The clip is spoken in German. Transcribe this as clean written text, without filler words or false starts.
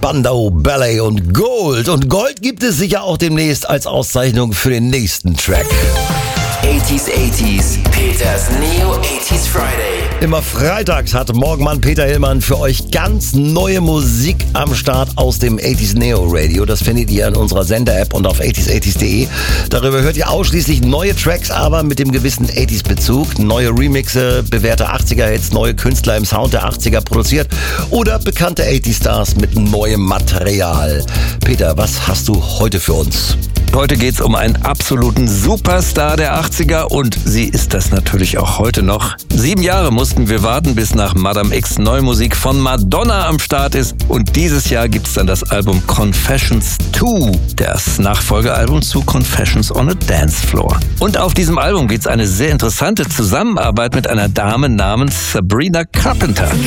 Spandau Ballet und Gold. Und Gold gibt es sicher auch demnächst als Auszeichnung für den nächsten Track. 80s, Peters Neo 80s Friday. Immer freitags hat Morgenmann Peter Hillmann für euch ganz neue Musik am Start aus dem 80s Neo Radio. Das findet ihr in unserer Sender-App und auf 80s80s.de. Darüber hört ihr ausschließlich neue Tracks, aber mit dem gewissen 80s-Bezug. Neue Remixe, bewährte 80er-Hits, neue Künstler im Sound der 80er produziert oder bekannte 80s-Stars mit neuem Material. Peter, was hast du heute für uns? Heute geht's um einen absoluten Superstar der 80er und sie ist das natürlich auch heute noch. 7 Jahre mussten wir warten, bis nach Madame X Neumusik von Madonna am Start ist. Und dieses Jahr gibt's dann das Album Confessions 2, das Nachfolgealbum zu Confessions on a Dance Floor. Und auf diesem Album gibt's eine sehr interessante Zusammenarbeit mit einer Dame namens Sabrina Carpenter.